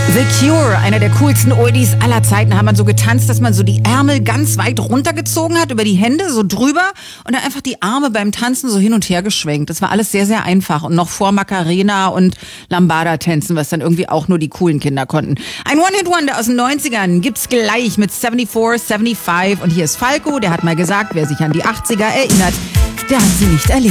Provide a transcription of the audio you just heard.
The Cure, einer der coolsten Oldies aller Zeiten, hat man so getanzt, dass man so die Ärmel ganz weit runtergezogen hat, über die Hände so drüber und dann einfach die Arme beim Tanzen so hin und her geschwenkt. Das war alles sehr, sehr einfach und noch vor Macarena und Lambada-Tänzen, was dann irgendwie auch nur die coolen Kinder konnten. Ein One-Hit-Wonder aus den 90ern gibt's gleich mit 74, 75 und hier ist Falco, der hat mal gesagt, wer sich an die 80er erinnert, der hat sie nicht erlebt.